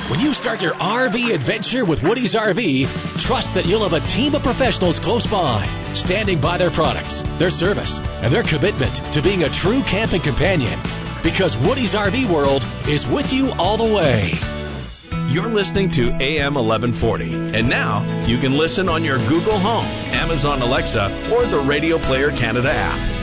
When you start your RV adventure with Woody's RV, trust that you'll have a team of professionals close by, standing by their products, their service, and their commitment to being a true camping companion. Because Woody's RV World is with you all the way. You're listening to AM 1140, and now you can listen on your Google Home, Amazon Alexa, or the Radio Player Canada app.